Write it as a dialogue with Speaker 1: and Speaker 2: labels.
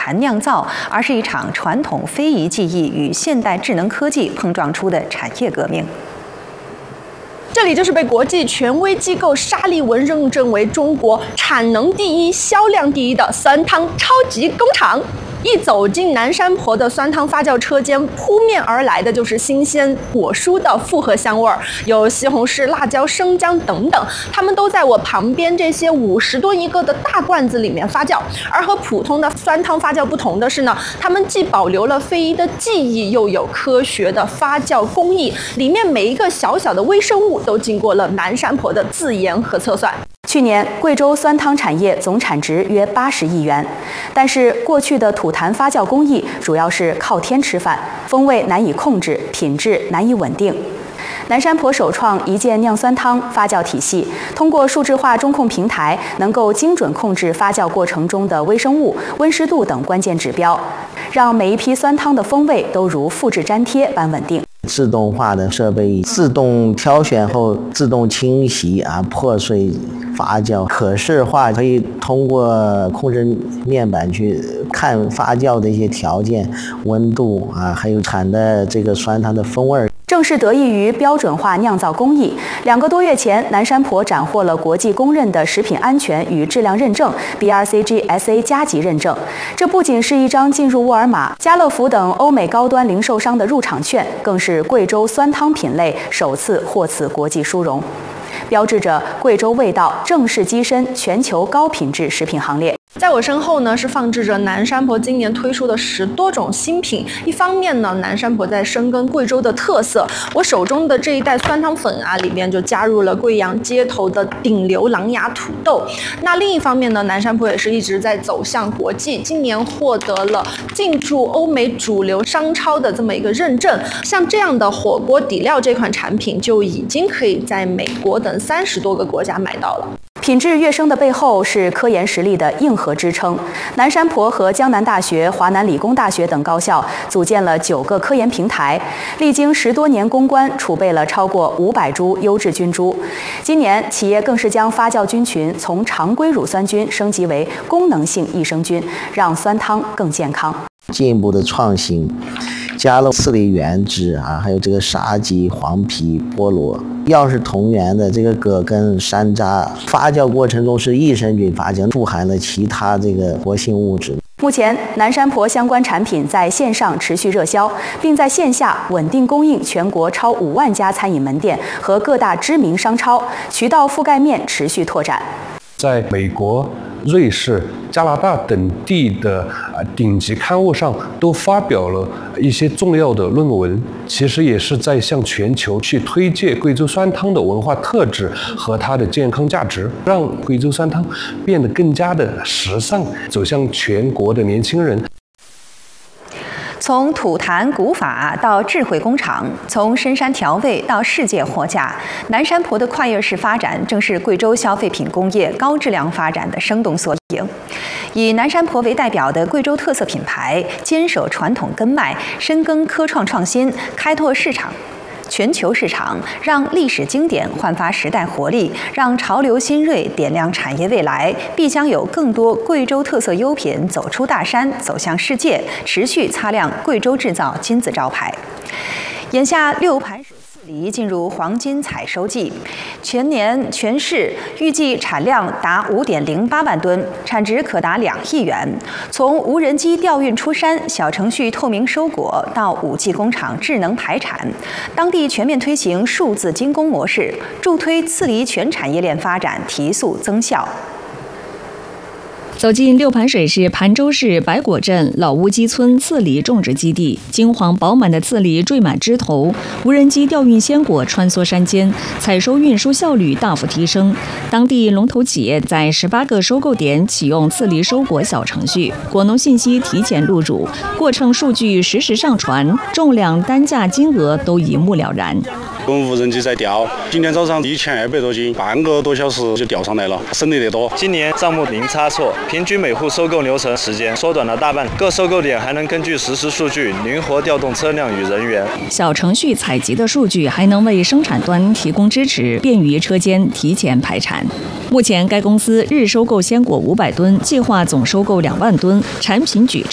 Speaker 1: 坛酿造，而是一场传统非遗技艺与现代智能科技碰撞出的产业革命。
Speaker 2: 这里就是被国际权威机构沙利文认证为中国产能第一、销量第一的酸汤超级工厂。一走进南山婆的酸汤发酵车间，扑面而来的就是新鲜果蔬的复合香味儿，有西红柿、辣椒、生姜等等，它们都在我旁边这些50吨一个的大罐子里面发酵。而和普通的酸汤发酵不同的是呢，它们既保留了非遗的技艺，又有科学的发酵工艺，里面每一个小小的微生物都经过了南山婆的自研和测算。
Speaker 1: 去年，贵州酸汤产业总产值约80亿元，但是过去的土坛发酵工艺主要是靠天吃饭，风味难以控制，品质难以稳定。南山婆首创一键酿酸汤发酵体系，通过数字化中控平台，能够精准控制发酵过程中的微生物、温湿度等关键指标，让每一批酸汤的风味都如复制粘贴般稳定。
Speaker 3: 自动化的设备自动挑选后自动清洗破碎发酵，可视化，可以通过控制面板去看发酵的一些条件、温度还有产的这个酸汤的风味。
Speaker 1: 正是得益于标准化酿造工艺，2个多月前，南山婆斩获了国际公认的食品安全与质量认证 BRCG SA 加级认证。这不仅是一张进入沃尔玛、家乐福等欧美高端零售商的入场券，更是贵州酸汤品类首次获此国际殊荣，标志着贵州味道正式跻身全球高品质食品行列。
Speaker 2: 在我身后呢，是放置着南山婆今年推出的10多种新品。一方面呢，南山婆在深耕贵州的特色，我手中的这一袋酸汤粉里面就加入了贵阳街头的顶流狼牙土豆。那另一方面呢，南山婆也是一直在走向国际，今年获得了进驻欧美主流商超的这么一个认证。像这样的火锅底料这款产品，就已经可以在美国等30多个国家买到了。
Speaker 1: 品质跃升的背后是科研实力的硬核支撑。南山婆和江南大学、华南理工大学等高校组建了9个科研平台，历经10多年攻关，储备了超过500株优质菌株。今年，企业更是将发酵菌群从常规乳酸菌升级为功能性益生菌，让酸汤更健康。
Speaker 3: 进一步的创新，加了刺梨原汁还有这个沙棘、黄皮、菠萝、药食同源的这个葛根、山楂，发酵过程中是益生菌发酵，富含了其他这个活性物质。
Speaker 1: 目前，南山婆相关产品在线上持续热销，并在线下稳定供应全国超5万家餐饮门店和各大知名商超，渠道覆盖面持续拓展。
Speaker 4: 在美国、瑞士、加拿大等地的顶级刊物上都发表了一些重要的论文，其实也是在向全球去推介贵州酸汤的文化特质和它的健康价值，让贵州酸汤变得更加的时尚，走向全国的年轻人。
Speaker 1: 从土坛古法到智慧工厂，从深山调味到世界货架，南山婆的跨越式发展正是贵州消费品工业高质量发展的生动缩影。以南山婆为代表的贵州特色品牌，坚守传统根脉，深耕科创创新，开拓全球市场，让历史经典焕发时代活力，让潮流新锐点亮产业未来，必将有更多贵州特色优品走出大山，走向世界，持续擦亮贵州制造金字招牌。眼下6盘水刺梨进入黄金采收季，全年全市预计产量达5.08万吨，产值可达2亿元。从无人机调运出山、小程序透明收果到5G 工厂智能排产，当地全面推行数字精工模式，助推刺梨全产业链发展提速增效。
Speaker 5: 走进6盘水是盘州市白果镇老乌鸡村刺梨种植基地，金黄饱满的刺梨缀满枝头，无人机调运鲜果穿梭山间，采收运输效率大幅提升。当地龙头企业在18个收购点启用刺梨收果小程序，果农信息提前入主，过程数据实时上传，重量、单价、金额都一目了然。
Speaker 6: 用无人机在调，今天早上1200多斤，半个多小时就调上来了，省力得多。
Speaker 7: 今年账目零差错，平均每户收购流程时间缩短了大半，各收购点还能根据实时数据灵活调动车辆与人员。
Speaker 5: 小程序采集的数据还能为生产端提供支持，便于车间提前排产。目前该公司日收购鲜果500吨，计划总收购2万吨，产品矩